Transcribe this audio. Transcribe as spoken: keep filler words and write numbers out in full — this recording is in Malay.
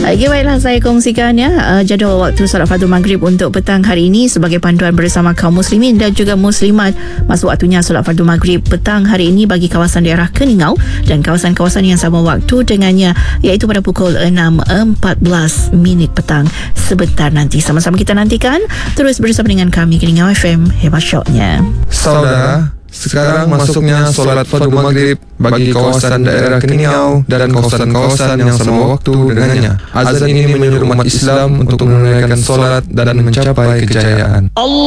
Okay, baiklah, saya kongsikan ya uh, jadual waktu solat fardu maghrib untuk petang hari ini sebagai panduan bersama kaum muslimin dan juga muslimat. Masuk waktunya solat fardu maghrib petang hari ini bagi kawasan daerah Keningau dan kawasan-kawasan yang sama waktu dengannya, iaitu pada pukul enam empat belas minit petang. Sebentar nanti sama-sama kita nantikan. Terus bersama dengan kami Keningau F M, hebat syoknya. Saudara, sekarang masuknya solat fardu maghrib bagi kawasan daerah Keningau dan kawasan-kawasan yang sama waktu dengannya. Azan ini menyuruh umat Islam untuk menunaikan solat dan mencapai kejayaan. Allah